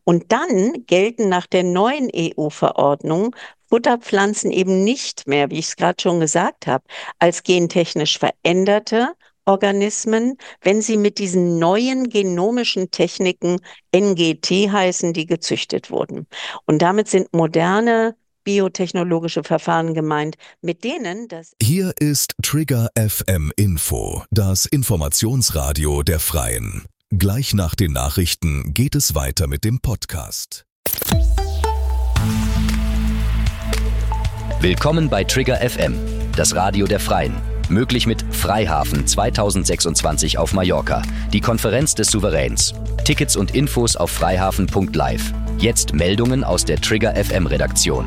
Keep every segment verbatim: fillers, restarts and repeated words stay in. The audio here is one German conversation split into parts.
Und dann gelten nach der neuen E U-Verordnung Futterpflanzen eben nicht mehr, wie ich es gerade schon gesagt habe, als gentechnisch veränderte Organismen, wenn sie mit diesen neuen genomischen Techniken N G T heißen, die gezüchtet wurden. Und damit sind moderne biotechnologische Verfahren gemeint, mit denen das... Hier ist Trigger F M Info, das Informationsradio der Freien. Gleich nach den Nachrichten geht es weiter mit dem Podcast. Willkommen bei Trigger F M, das Radio der Freien. Möglich mit Freihafen zweitausendsechsundzwanzig auf Mallorca, die Konferenz des Souveräns. Tickets und Infos auf freihafen punkt live. Jetzt Meldungen aus der Trigger F M-Redaktion.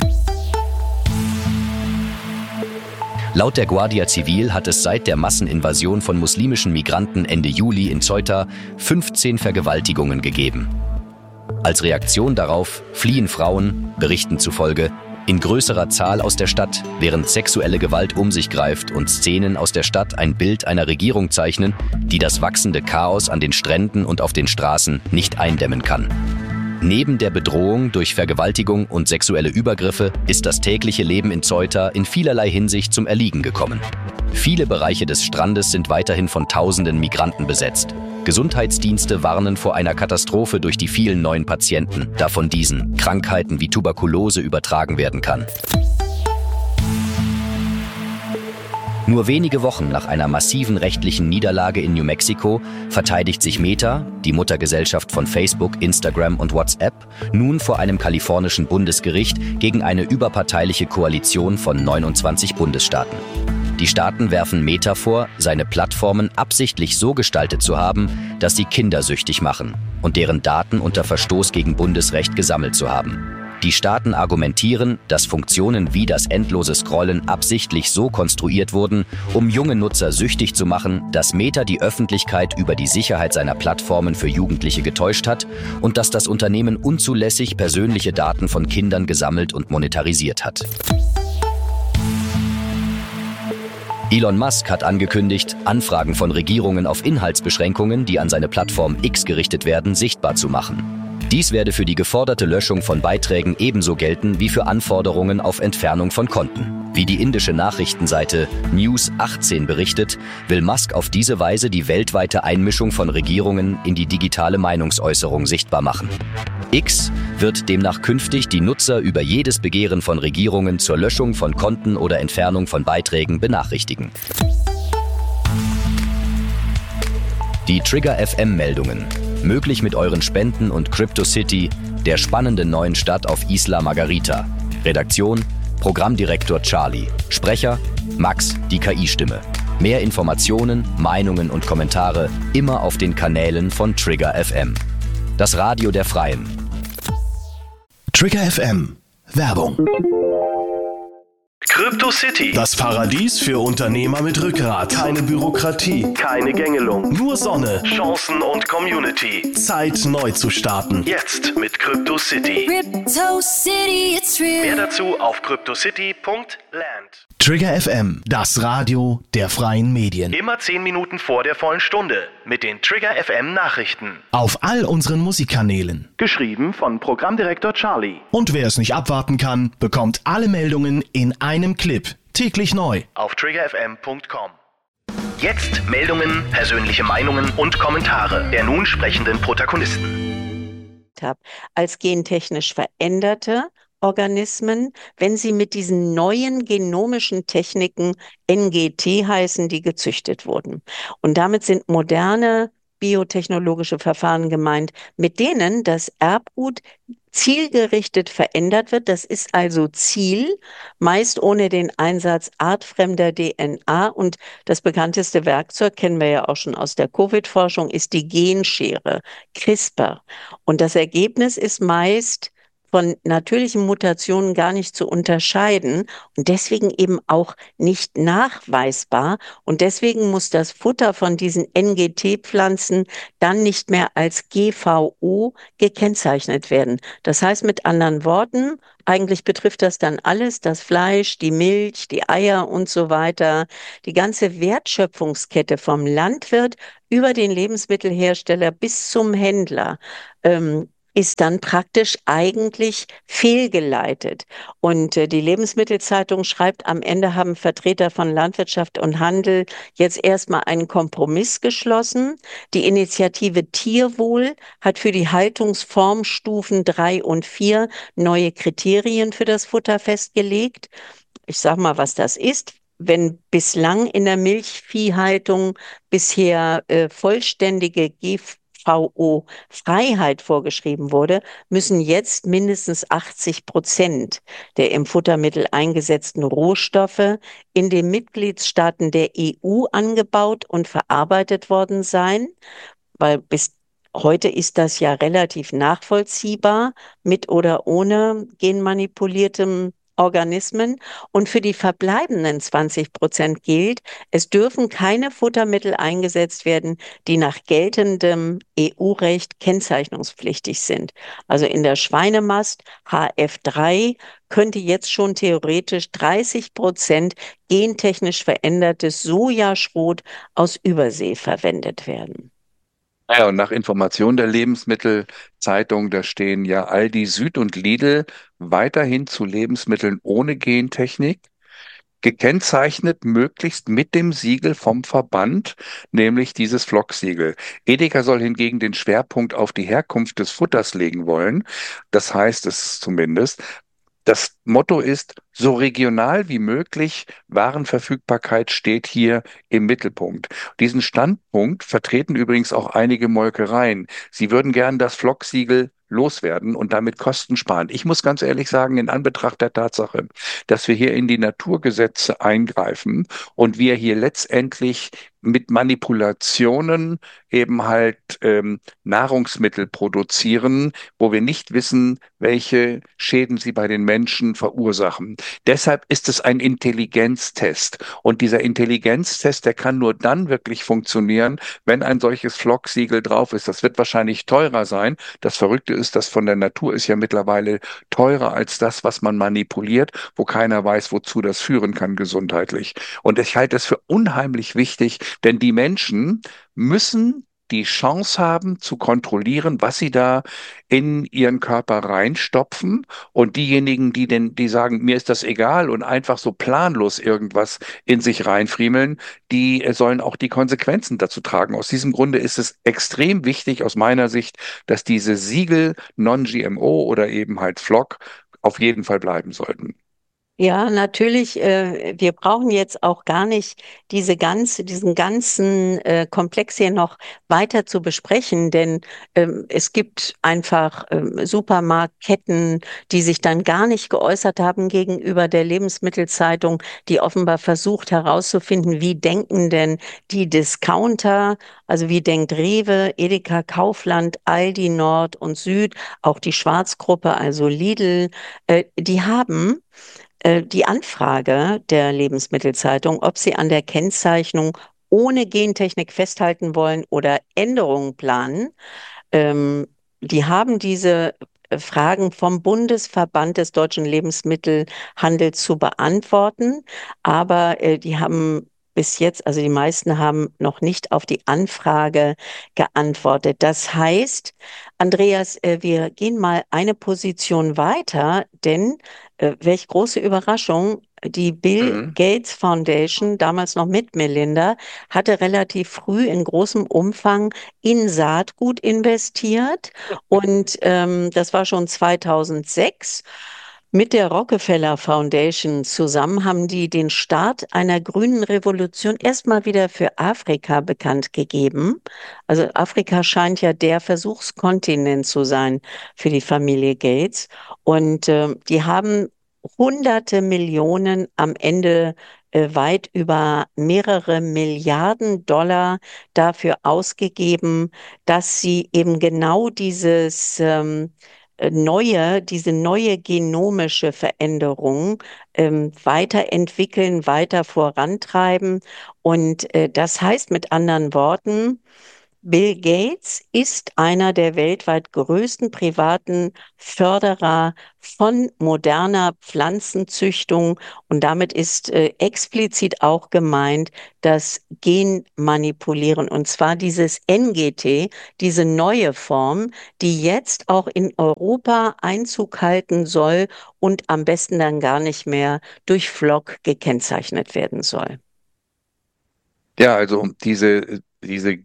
Laut der Guardia Civil hat es seit der Masseninvasion von muslimischen Migranten Ende Juli in Ceuta fünfzehn Vergewaltigungen gegeben. Als Reaktion darauf fliehen Frauen, Berichten zufolge, in größerer Zahl aus der Stadt, während sexuelle Gewalt um sich greift und Szenen aus der Stadt ein Bild einer Regierung zeichnen, die das wachsende Chaos an den Stränden und auf den Straßen nicht eindämmen kann. Neben der Bedrohung durch Vergewaltigung und sexuelle Übergriffe ist das tägliche Leben in Ceuta in vielerlei Hinsicht zum Erliegen gekommen. Viele Bereiche des Strandes sind weiterhin von tausenden Migranten besetzt. Gesundheitsdienste warnen vor einer Katastrophe durch die vielen neuen Patienten, da von diesen Krankheiten wie Tuberkulose übertragen werden kann. Nur wenige Wochen nach einer massiven rechtlichen Niederlage in New Mexico verteidigt sich Meta, die Muttergesellschaft von Facebook, Instagram und WhatsApp, nun vor einem kalifornischen Bundesgericht gegen eine überparteiliche Koalition von neunundzwanzig Bundesstaaten. Die Staaten werfen Meta vor, seine Plattformen absichtlich so gestaltet zu haben, dass sie kindersüchtig machen und deren Daten unter Verstoß gegen Bundesrecht gesammelt zu haben. Die Staaten argumentieren, dass Funktionen wie das endlose Scrollen absichtlich so konstruiert wurden, um junge Nutzer süchtig zu machen, dass Meta die Öffentlichkeit über die Sicherheit seiner Plattformen für Jugendliche getäuscht hat und dass das Unternehmen unzulässig persönliche Daten von Kindern gesammelt und monetarisiert hat. Elon Musk hat angekündigt, Anfragen von Regierungen auf Inhaltsbeschränkungen, die an seine Plattform X gerichtet werden, sichtbar zu machen. Dies werde für die geforderte Löschung von Beiträgen ebenso gelten wie für Anforderungen auf Entfernung von Konten. Wie die indische Nachrichtenseite News achtzehn berichtet, will Musk auf diese Weise die weltweite Einmischung von Regierungen in die digitale Meinungsäußerung sichtbar machen. X wird demnach künftig die Nutzer über jedes Begehren von Regierungen zur Löschung von Konten oder Entfernung von Beiträgen benachrichtigen. Die Trigger F M-Meldungen. Möglich mit euren Spenden und CryptoCity, der spannenden neuen Stadt auf Isla Margarita. Redaktion: Programmdirektor Charlie. Sprecher: Max, die K I-Stimme. Mehr Informationen, Meinungen und Kommentare immer auf den Kanälen von Trigger F M. Das Radio der Freien. Trigger F M. Werbung. CryptoCity. Das Paradies für Unternehmer mit Rückgrat. Keine Bürokratie. Keine Gängelung. Nur Sonne. Chancen und Community. Zeit, neu zu starten. Jetzt mit CryptoCity. CryptoCity, it's real. Mehr dazu auf cryptocity punkt land. Trigger F M, das Radio der freien Medien. Immer zehn Minuten vor der vollen Stunde mit den Trigger F M Nachrichten. Auf all unseren Musikkanälen. Geschrieben von Programmdirektor Charlie. Und wer es nicht abwarten kann, bekommt alle Meldungen in einem Clip. Täglich neu. Auf trigger f m punkt com. Jetzt Meldungen, persönliche Meinungen und Kommentare der nun sprechenden Protagonisten. Als gentechnisch veränderte Organismen, wenn sie mit diesen neuen genomischen Techniken N G T heißen, die gezüchtet wurden. Und damit sind moderne biotechnologische Verfahren gemeint, mit denen das Erbgut zielgerichtet verändert wird. Das ist also Ziel, meist ohne den Einsatz artfremder D N A. Und das bekannteste Werkzeug, kennen wir ja auch schon aus der Covid-Forschung, ist die Genschere, CRISPR. Und das Ergebnis ist meist von natürlichen Mutationen gar nicht zu unterscheiden und deswegen eben auch nicht nachweisbar. Und deswegen muss das Futter von diesen N G T-Pflanzen dann nicht mehr als G V O gekennzeichnet werden. Das heißt mit anderen Worten, eigentlich betrifft das dann alles, das Fleisch, die Milch, die Eier und so weiter, die ganze Wertschöpfungskette vom Landwirt über den Lebensmittelhersteller bis zum Händler. Ähm, ist dann praktisch eigentlich fehlgeleitet. Und äh, die Lebensmittelzeitung schreibt, am Ende haben Vertreter von Landwirtschaft und Handel jetzt erstmal einen Kompromiss geschlossen. Die Initiative Tierwohl hat für die Haltungsformstufen drei und vier neue Kriterien für das Futter festgelegt. Ich sage mal, was das ist. Wenn bislang in der Milchviehhaltung bisher äh, vollständige G V O-Freiheit vorgeschrieben wurde, müssen jetzt mindestens achtzig Prozent der im Futtermittel eingesetzten Rohstoffe in den Mitgliedstaaten der E U angebaut und verarbeitet worden sein, weil bis heute ist das ja relativ nachvollziehbar, mit oder ohne genmanipuliertem Organismen. Und für die verbleibenden zwanzig Prozent gilt, es dürfen keine Futtermittel eingesetzt werden, die nach geltendem E U-Recht kennzeichnungspflichtig sind. Also in der Schweinemast H F drei könnte jetzt schon theoretisch dreißig Prozent gentechnisch verändertes Sojaschrot aus Übersee verwendet werden. Ja, und nach Information der Lebensmittelzeitung, da stehen ja Aldi Süd und Lidl weiterhin zu Lebensmitteln ohne Gentechnik, gekennzeichnet möglichst mit dem Siegel vom Verband, nämlich dieses Flock-Siegel. Edeka soll hingegen den Schwerpunkt auf die Herkunft des Futters legen wollen. Das heißt es zumindest. Das Motto ist, so regional wie möglich, Warenverfügbarkeit steht hier im Mittelpunkt. Diesen Standpunkt vertreten übrigens auch einige Molkereien. Sie würden gern das Flock-Siegel loswerden und damit Kosten sparen. Ich muss ganz ehrlich sagen, in Anbetracht der Tatsache, dass wir hier in die Naturgesetze eingreifen und wir hier letztendlich mit Manipulationen eben halt ähm, Nahrungsmittel produzieren, wo wir nicht wissen, welche Schäden sie bei den Menschen verursachen. Deshalb ist es ein Intelligenztest. Und dieser Intelligenztest, der kann nur dann wirklich funktionieren, wenn ein solches Flock-Siegel drauf ist. Das wird wahrscheinlich teurer sein. Das Verrückte ist, dass von der Natur ist ja mittlerweile teurer als das, was man manipuliert, wo keiner weiß, wozu das führen kann gesundheitlich. Und ich halte es für unheimlich wichtig, denn die Menschen müssen die Chance haben zu kontrollieren, was sie da in ihren Körper reinstopfen. Und diejenigen, die denn, die sagen, mir ist das egal und einfach so planlos irgendwas in sich reinfriemeln, die äh, sollen auch die Konsequenzen dazu tragen. Aus diesem Grunde ist es extrem wichtig aus meiner Sicht, dass diese Siegel Non-G M O oder eben halt Flock auf jeden Fall bleiben sollten. Ja, natürlich. Äh, wir brauchen jetzt auch gar nicht diese ganze, diesen ganzen äh, Komplex hier noch weiter zu besprechen, denn ähm, es gibt einfach ähm, Supermarktketten, die sich dann gar nicht geäußert haben gegenüber der Lebensmittelzeitung, die offenbar versucht herauszufinden, wie denken denn die Discounter, also wie denkt Rewe, Edeka, Kaufland, Aldi Nord und Süd, auch die Schwarzgruppe, also Lidl, äh, die haben äh, die Anfrage der Lebensmittelzeitung, ob sie an der Kennzeichnung ohne Gentechnik festhalten wollen oder Änderungen planen. Ähm, die haben diese äh, Fragen vom Bundesverband des deutschen Lebensmittelhandels zu beantworten, aber äh, die haben bis jetzt, also die meisten haben noch nicht auf die Anfrage geantwortet. Das heißt, Andreas, äh, wir gehen mal eine Position weiter, denn äh, welch große Überraschung, die Bill Mhm. Gates Foundation, damals noch mit Melinda, hatte relativ früh in großem Umfang in Saatgut investiert. Und ähm, das war schon zweitausendsechs. Mit der Rockefeller Foundation zusammen haben die den Start einer grünen Revolution erstmal wieder für Afrika bekannt gegeben. Also Afrika scheint ja der Versuchskontinent zu sein für die Familie Gates. Und ähm, die haben hunderte Millionen, am Ende äh, weit über mehrere Milliarden Dollar dafür ausgegeben, dass sie eben genau dieses ähm, äh, neue, diese neue genomische Veränderung ähm, weiterentwickeln, weiter vorantreiben. Und äh, das heißt mit anderen Worten, Bill Gates ist einer der weltweit größten privaten Förderer von moderner Pflanzenzüchtung und damit ist äh, explizit auch gemeint das Genmanipulieren und zwar dieses N G T, diese neue Form, die jetzt auch in Europa Einzug halten soll und am besten dann gar nicht mehr durch Flock gekennzeichnet werden soll. Ja, also diese, diese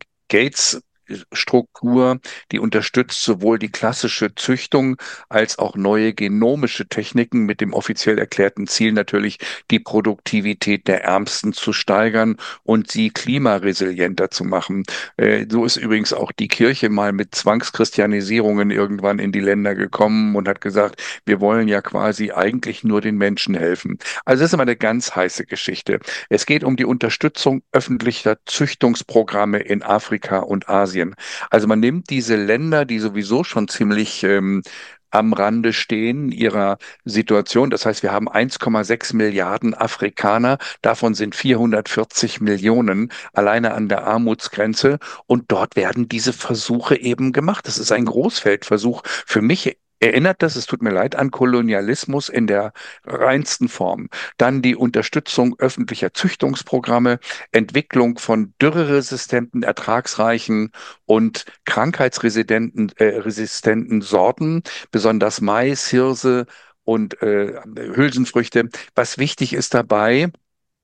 Gates-Struktur, die unterstützt sowohl die klassische Züchtung als auch neue genomische Techniken mit dem offiziell erklärten Ziel natürlich, die Produktivität der Ärmsten zu steigern und sie klimaresilienter zu machen. Äh, so ist übrigens auch die Kirche mal mit Zwangschristianisierungen irgendwann in die Länder gekommen und hat gesagt, wir wollen ja quasi eigentlich nur den Menschen helfen. Also das ist immer eine ganz heiße Geschichte. Es geht um die Unterstützung öffentlicher Züchtungsprogramme in Afrika und Asien. Also man nimmt diese Länder, die sowieso schon ziemlich ähm, am Rande stehen ihrer Situation. Das heißt, wir haben eins Komma sechs Milliarden Afrikaner, davon sind vierhundertvierzig Millionen alleine an der Armutsgrenze und dort werden diese Versuche eben gemacht. Das ist ein Großfeldversuch. Für mich erinnert das, es tut mir leid, an Kolonialismus in der reinsten Form. Dann die Unterstützung öffentlicher Züchtungsprogramme, Entwicklung von dürreresistenten, ertragsreichen und krankheitsresistenten äh, resistenten Sorten, besonders Mais, Hirse und äh, Hülsenfrüchte. Was wichtig ist dabei,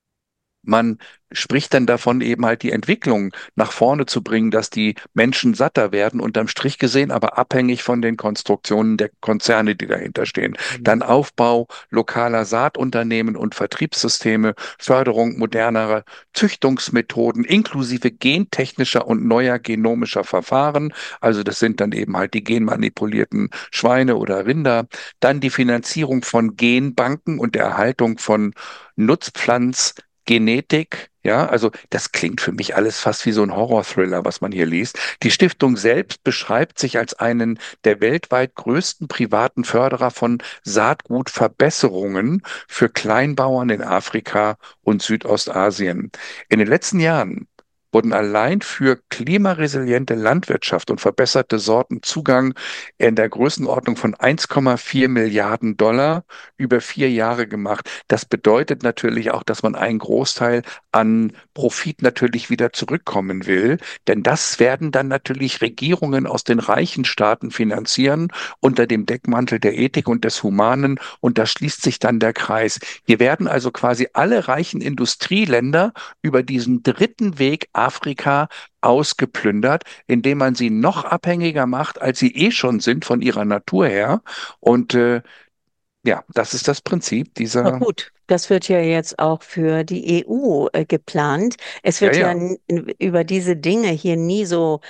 man spricht dann davon, eben halt die Entwicklung nach vorne zu bringen, dass die Menschen satter werden, unterm Strich gesehen, aber abhängig von den Konstruktionen der Konzerne, die dahinter stehen. Dann Aufbau lokaler Saatunternehmen und Vertriebssysteme, Förderung modernerer Züchtungsmethoden inklusive gentechnischer und neuer genomischer Verfahren. Also das sind dann eben halt die genmanipulierten Schweine oder Rinder. Dann die Finanzierung von Genbanken und der Erhaltung von Nutzpflanz Genetik, ja, also das klingt für mich alles fast wie so ein Horror-Thriller, was man hier liest. Die Stiftung selbst beschreibt sich als einen der weltweit größten privaten Förderer von Saatgutverbesserungen für Kleinbauern in Afrika und Südostasien. In den letzten Jahren wurden allein für klimaresiliente Landwirtschaft und verbesserte Sorten Zugang in der Größenordnung von eins Komma vier Milliarden Dollar über vier Jahre gemacht. Das bedeutet natürlich auch, dass man einen Großteil an Profit natürlich wieder zurückkommen will, denn das werden dann natürlich Regierungen aus den reichen Staaten finanzieren unter dem Deckmantel der Ethik und des Humanen und da schließt sich dann der Kreis. Hier werden also quasi alle reichen Industrieländer über diesen dritten Weg Afrika ausgeplündert, indem man sie noch abhängiger macht, als sie eh schon sind von ihrer Natur her. Und äh, ja, das ist das Prinzip Na dieser, gut, das wird ja jetzt auch für die E U äh, geplant. Es ja, wird ja ja. n- über diese Dinge hier nie so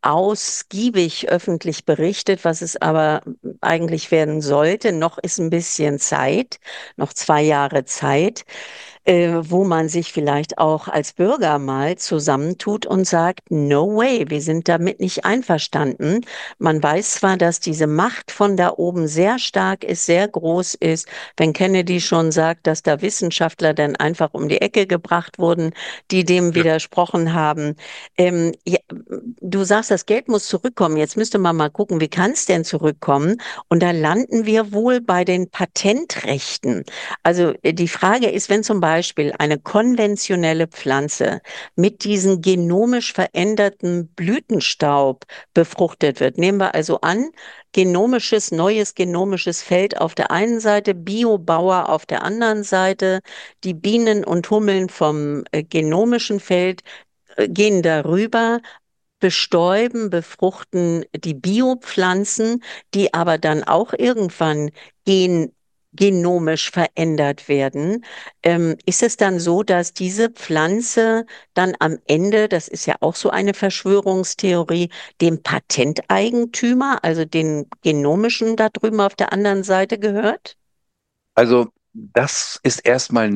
ausgiebig öffentlich berichtet, was es aber eigentlich werden sollte. Noch ist ein bisschen Zeit, noch zwei Jahre Zeit, äh, wo man sich vielleicht auch als Bürger mal zusammentut und sagt, no way, wir sind damit nicht einverstanden. Man weiß zwar, dass diese Macht von da oben sehr stark ist, sehr groß ist. Wenn Kennedy schon sagt, dass da Wissenschaftler dann einfach um die Ecke gebracht wurden, die dem Ja. widersprochen haben. Ähm, ja, du sagst, das Geld muss zurückkommen. Jetzt müsste man mal gucken, wie kann es denn zurückkommen? Und da landen wir wohl bei den Patentrechten. Also äh, die Frage ist, wenn zum Beispiel eine konventionelle Pflanze mit diesem genomisch veränderten Blütenstaub befruchtet wird, nehmen wir also an, genomisches, neues genomisches Feld auf der einen Seite, Biobauer auf der anderen Seite, die Bienen und Hummeln vom äh, genomischen Feld äh, gehen darüber, bestäuben, befruchten die Biopflanzen, die aber dann auch irgendwann gen genomisch verändert werden. Ähm, ist es dann so, dass diese Pflanze dann am Ende, das ist ja auch so eine Verschwörungstheorie, dem Patenteigentümer, also den genomischen da drüben auf der anderen Seite gehört? Also das ist erstmal nicht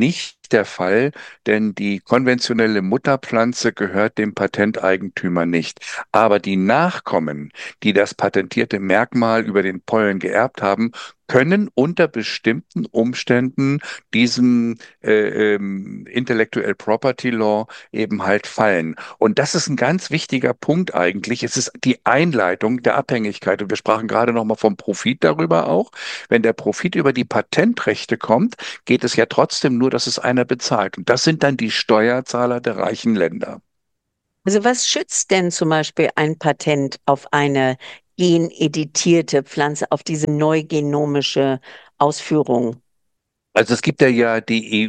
nicht der Fall, denn die konventionelle Mutterpflanze gehört dem Patenteigentümer nicht. Aber die Nachkommen, die das patentierte Merkmal über den Pollen geerbt haben, können unter bestimmten Umständen diesem äh, ähm, Intellectual Property Law eben halt fallen. Und das ist ein ganz wichtiger Punkt eigentlich. Es ist die Einleitung der Abhängigkeit. Und wir sprachen gerade noch mal vom Profit darüber auch. Wenn der Profit über die Patentrechte kommt, geht es ja trotzdem nur, dass es einer bezahlt. Und das sind dann die Steuerzahler der reichen Länder. Also was schützt denn zum Beispiel ein Patent auf eine geneditierte Pflanze, auf diese neugenomische Ausführung? Also es gibt ja ja die E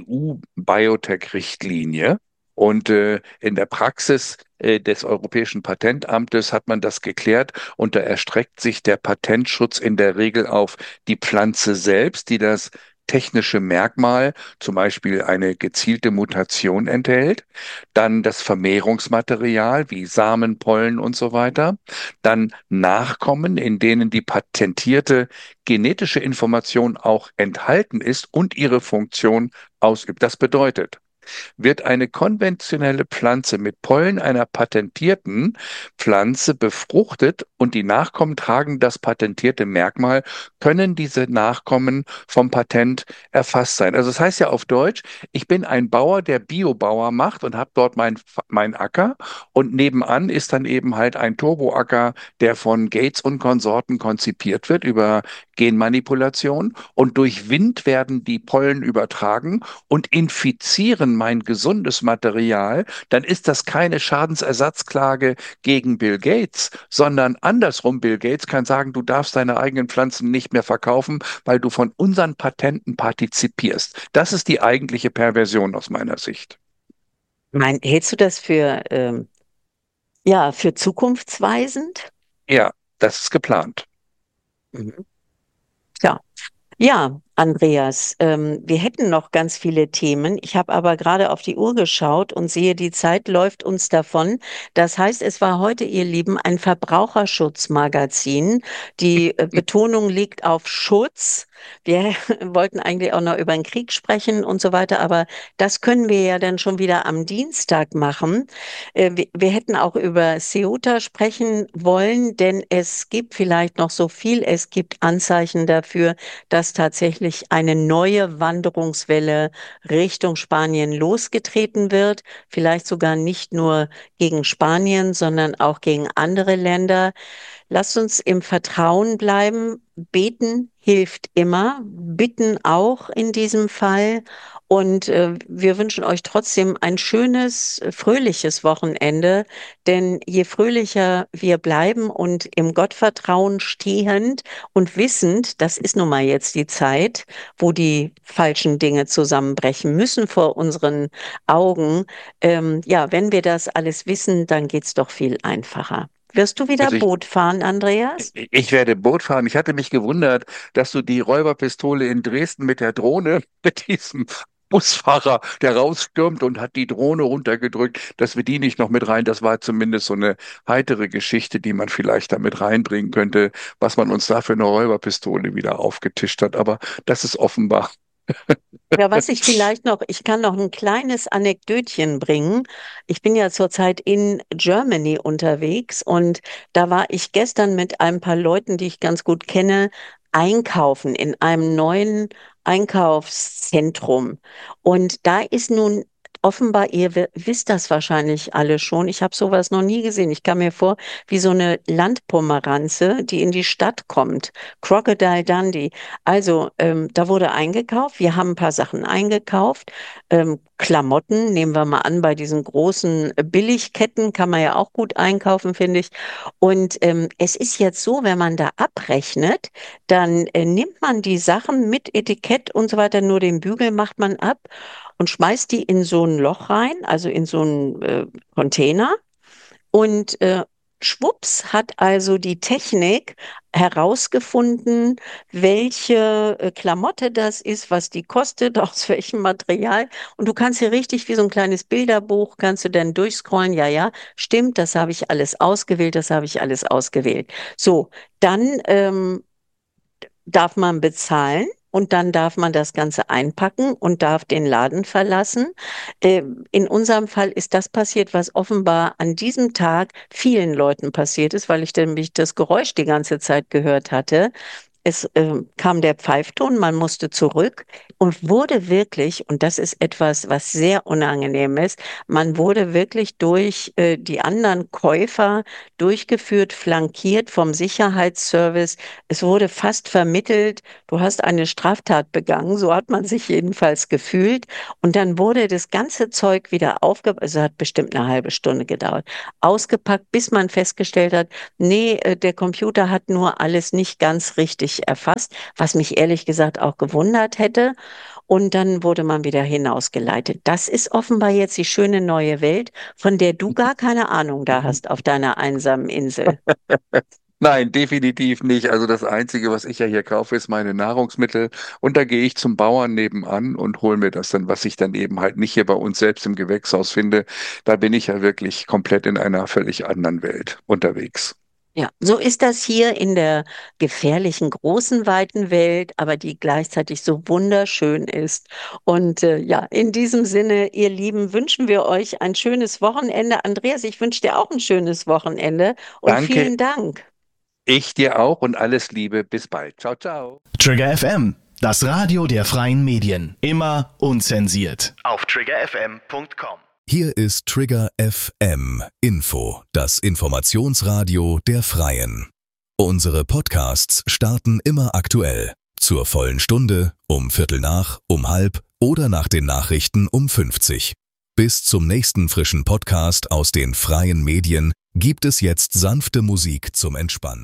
U-Biotech-Richtlinie und äh, in der Praxis äh, des Europäischen Patentamtes hat man das geklärt und da erstreckt sich der Patentschutz in der Regel auf die Pflanze selbst, die das technische Merkmal, zum Beispiel eine gezielte Mutation enthält, dann das Vermehrungsmaterial wie Samen, Pollen und so weiter, dann Nachkommen, in denen die patentierte genetische Information auch enthalten ist und ihre Funktion ausübt. Das bedeutet, wird eine konventionelle Pflanze mit Pollen einer patentierten Pflanze befruchtet und die Nachkommen tragen das patentierte Merkmal, können diese Nachkommen vom Patent erfasst sein. Also das heißt ja auf Deutsch, ich bin ein Bauer, der Biobauer macht und habe dort mein, mein Acker und nebenan ist dann eben halt ein Turboacker, der von Gates und Konsorten konzipiert wird über Genmanipulation und durch Wind werden die Pollen übertragen und infizieren mein gesundes Material, dann ist das keine Schadensersatzklage gegen Bill Gates, sondern andersrum, Bill Gates kann sagen, du darfst deine eigenen Pflanzen nicht mehr verkaufen, weil du von unseren Patenten partizipierst. Das ist die eigentliche Perversion aus meiner Sicht. Mein, hältst du das für, ähm, ja, für zukunftsweisend? Ja, das ist geplant. Mhm. Ja. Ja, Andreas, ähm, wir hätten noch ganz viele Themen. Ich habe aber gerade auf die Uhr geschaut und sehe, die Zeit läuft uns davon. Das heißt, es war heute, ihr Lieben, ein Verbraucherschutzmagazin. Die äh, Betonung liegt auf Schutz. Wir wollten eigentlich auch noch über den Krieg sprechen und so weiter, aber das können wir ja dann schon wieder am Dienstag machen. Äh, wir, wir hätten auch über Ceuta sprechen wollen, denn es gibt vielleicht noch so viel. Es gibt Anzeichen dafür, dass tatsächlich eine neue Wanderungswelle Richtung Spanien losgetreten wird. Vielleicht sogar nicht nur gegen Spanien, sondern auch gegen andere Länder. Lasst uns im Vertrauen bleiben. Beten hilft immer, bitten auch in diesem Fall. Und äh, wir wünschen euch trotzdem ein schönes, äh, fröhliches Wochenende. Denn je fröhlicher wir bleiben und im Gottvertrauen stehend und wissend, das ist nun mal jetzt die Zeit, wo die falschen Dinge zusammenbrechen müssen vor unseren Augen. Ähm, ja, wenn wir das alles wissen, dann geht's doch viel einfacher. Wirst du wieder Also ich, Boot fahren, Andreas? ich werde Boot fahren. Ich hatte mich gewundert, dass du die Räuberpistole in Dresden mit der Drohne, mit diesem Busfahrer, der rausstürmt und hat die Drohne runtergedrückt, dass wir die nicht noch mit rein. Das war zumindest so eine heitere Geschichte, die man vielleicht da mit reinbringen könnte, was man uns da für eine Räuberpistole wieder aufgetischt hat. Aber das ist offenbar. Ja, was ich vielleicht noch, ich kann noch ein kleines Anekdötchen bringen. Ich bin ja zurzeit in Germany unterwegs und da war ich gestern mit ein paar Leuten, die ich ganz gut kenne, einkaufen in einem neuen Einkaufszentrum. Und da ist nun offenbar, ihr wi- wisst das wahrscheinlich alle schon, ich habe sowas noch nie gesehen. Ich kam mir vor wie so eine Landpomeranze, die in die Stadt kommt. Crocodile Dundee. Also, ähm, da wurde eingekauft. Wir haben ein paar Sachen eingekauft. Ähm, Klamotten, nehmen wir mal an, bei diesen großen äh, Billigketten kann man ja auch gut einkaufen, finde ich. Und ähm, es ist jetzt so, wenn man da abrechnet, dann äh, nimmt man die Sachen mit Etikett und so weiter, nur den Bügel macht man ab und schmeißt die in so ein Loch rein, also in so einen äh, Container. Und äh, schwupps hat also die Technik herausgefunden, welche äh, Klamotte das ist, was die kostet, aus welchem Material. Und du kannst hier richtig wie so ein kleines Bilderbuch, kannst du dann durchscrollen. Ja, ja, stimmt, das habe ich alles ausgewählt, das habe ich alles ausgewählt. So, dann ähm, darf man bezahlen. und dann darf man das Ganze einpacken und darf den Laden verlassen. Äh, in unserem Fall ist das passiert, was offenbar an diesem Tag vielen Leuten passiert ist, weil ich nämlich das Geräusch die ganze Zeit gehört hatte. Es äh, kam der Pfeifton, man musste zurück und wurde wirklich, und das ist etwas, was sehr unangenehm ist, man wurde wirklich durch äh, die anderen Käufer durchgeführt, flankiert vom Sicherheitsservice. Es wurde fast vermittelt, du hast eine Straftat begangen, so hat man sich jedenfalls gefühlt. Und dann wurde das ganze Zeug wieder aufgepackt, also hat bestimmt eine halbe Stunde gedauert, ausgepackt, bis man festgestellt hat, nee, äh, der Computer hat nur alles nicht ganz richtig erfasst, was mich ehrlich gesagt auch gewundert hätte. Und dann wurde man wieder hinausgeleitet. Das ist offenbar jetzt die schöne neue Welt, von der du gar keine Ahnung da hast auf deiner einsamen Insel. Nein, definitiv nicht. Also das Einzige, was ich ja hier kaufe, ist meine Nahrungsmittel. Und da gehe ich zum Bauern nebenan und hole mir das dann, was ich dann eben halt nicht hier bei uns selbst im Gewächshaus finde. Da bin ich ja wirklich komplett in einer völlig anderen Welt unterwegs. Ja, so ist das hier in der gefährlichen, großen, weiten Welt, aber die gleichzeitig so wunderschön ist. Und äh, ja, in diesem Sinne, ihr Lieben, wünschen wir euch ein schönes Wochenende. Andreas, ich wünsche dir auch ein schönes Wochenende und Danke, vielen Dank. ich dir auch und alles Liebe. Bis bald. Ciao, ciao. Trigger F M, das Radio der freien Medien. Immer unzensiert. Auf trigger f m punkt com. Hier ist Trigger F M Info, das Informationsradio der Freien. Unsere Podcasts starten immer aktuell. Zur vollen Stunde, um Viertel nach, um halb oder nach den Nachrichten um fünfzig. Bis zum nächsten frischen Podcast aus den freien Medien gibt es jetzt sanfte Musik zum Entspannen.